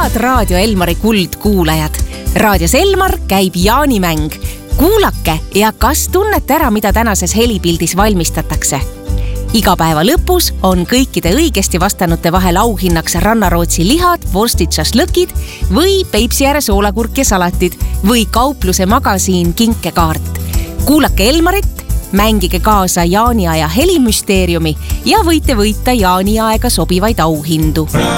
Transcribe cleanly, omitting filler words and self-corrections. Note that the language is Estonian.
Head Raadio Elmari kuldkuulajad! Raadios Elmar käib jaanimäng. Kuulake ja kas tunnete ära, mida tänases helipildis valmistatakse? Iga päeva lõpus on kõikide õigesti vastanute vahel auhinnaks rannarootsi lihad, vorstid, šašlõkid või Peipsi ääre soolakurk ja salatid või kaupluse magasiin kinkekaart. Kuulake Elmarit, mängige kaasa jaaniaja helimüsteeriumi ja võite võita jaaniaega sobivaid auhindu.